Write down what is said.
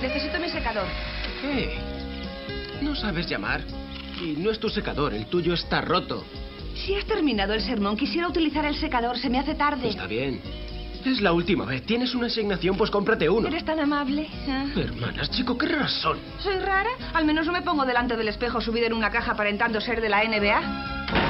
Necesito mi secador. ¿Qué? No sabes llamar. Y no es tu secador, el tuyo está roto. Si has terminado el sermón, quisiera utilizar el secador. Se me hace tarde. Está bien. Es la última vez. ¿Tienes una asignación? Pues cómprate uno. ¿Eres tan amable? ¿Ah? Hermanas, chico, qué raras son. ¿Soy rara? Al menos no me pongo delante del espejo subida en una caja aparentando ser de la NBA.